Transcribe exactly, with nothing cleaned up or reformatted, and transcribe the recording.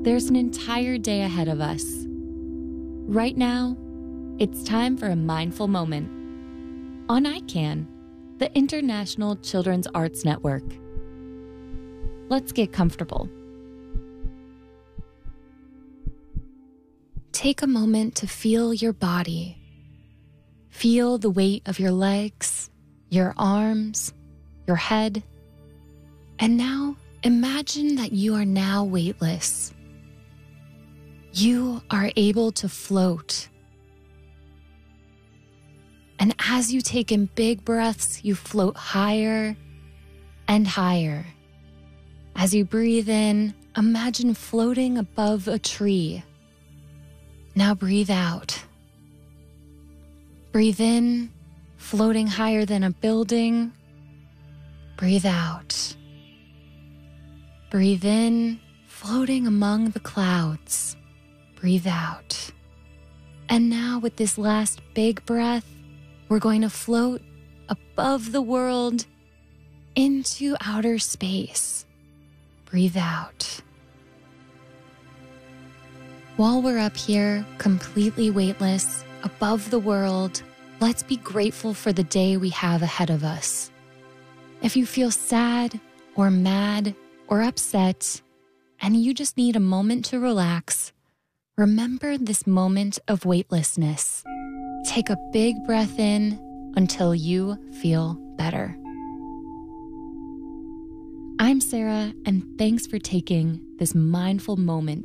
there's an entire day ahead of us. Right now, it's time for a mindful moment on I CAN, the International Children's Arts Network. Let's get comfortable. Take a moment to feel your body. Feel the weight of your legs, your arms, your head. And now imagine that you are now weightless. You are able to float. And as you take in big breaths, you float higher and higher. As you breathe in, imagine floating above a tree. Now breathe out. Breathe in, floating higher than a building. Breathe out. Breathe in, floating among the clouds. Breathe out. And now with this last big breath, we're going to float above the world into outer space. Breathe out. While we're up here, completely weightless, above the world, let's be grateful for the day we have ahead of us. If you feel sad or mad or upset, and you just need a moment to relax, remember this moment of weightlessness. Take a big breath in until you feel better. I'm Sarah, and thanks for taking this mindful moment